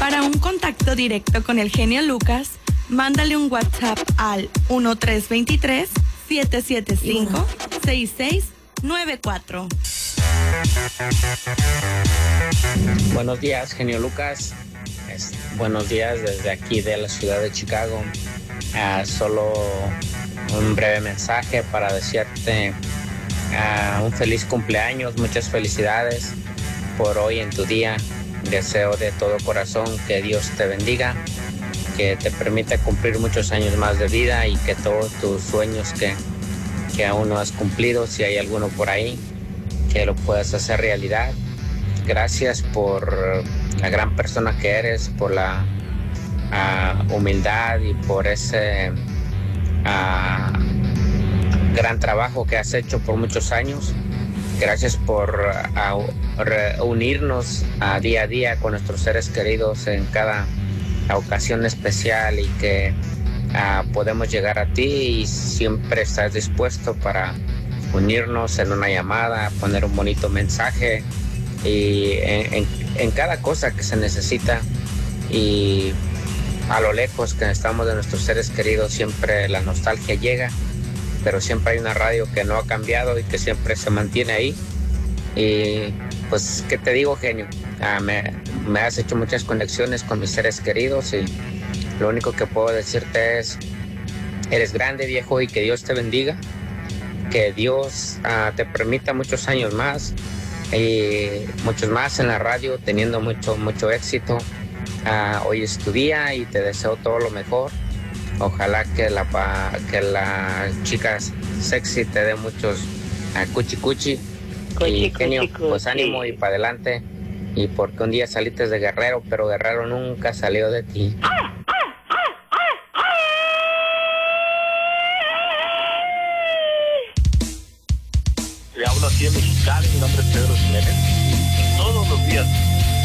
Para un contacto directo con el genio Lucas, mándale un WhatsApp al 1323-775-6694. Buenos días, genio Lucas. Buenos días desde aquí de la ciudad de Chicago. Solo un breve mensaje para desearte un feliz cumpleaños, muchas felicidades por hoy en tu día. Deseo de todo corazón que Dios te bendiga, que te permita cumplir muchos años más de vida y que todos tus sueños que aún no has cumplido, si hay alguno por ahí, que lo puedas hacer realidad. Gracias por la gran persona que eres, por la humildad y por ese gran trabajo que has hecho por muchos años. Gracias por unirnos día a día con nuestros seres queridos en cada ocasión especial y que podemos llegar a ti y siempre estás dispuesto para unirnos en una llamada, poner un bonito mensaje y en cada cosa que se necesita, y a lo lejos que estamos de nuestros seres queridos siempre la nostalgia llega, pero siempre hay una radio que no ha cambiado y que siempre se mantiene ahí. Y pues, ¿qué te digo, genio? Me has hecho muchas conexiones con mis seres queridos y lo único que puedo decirte es, eres grande, viejo, y que Dios te bendiga, que Dios te permita muchos años más y muchos más en la radio, teniendo mucho éxito. Hoy es tu día y te deseo todo lo mejor. Ojalá que la chica sexy te dé muchos cuchi. Y genio, pues ánimo y para adelante. Y porque un día saliste de Guerrero, pero Guerrero nunca salió de ti. Le hablo aquí en Mexicali, mi nombre es Pedro Jiménez. Y todos los días